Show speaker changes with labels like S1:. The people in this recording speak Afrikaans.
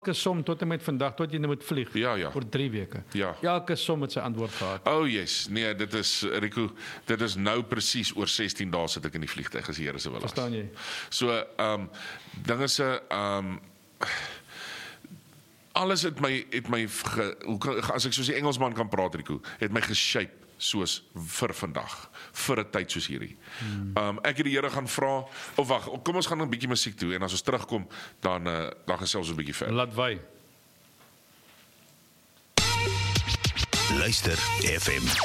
S1: Elke som tot en met vandag, tot jy nou moet vlieg,
S2: Ja.
S1: vir 3 weke.
S2: Ja.
S1: Elke som het sy antwoord gehad.
S2: Oh yes, nee, dit is, Rico, dit is nou presies oor 16 dae sit ek in die vliegtuig, as die Here se wil is.
S1: Verstaan jy?
S2: So, dinge se, alles het my, as ek soos die Engelsman kan praat, Rico, het my geshape soos vir vandag, vir 'n tyd soos hierdie. Ek het die Here gaan vra, of wag, kom ons gaan 'n bietjie musiek toe, en as ons terugkom, dan gesels ons 'n bietjie verder.
S1: Laat wy.
S3: Luister FM.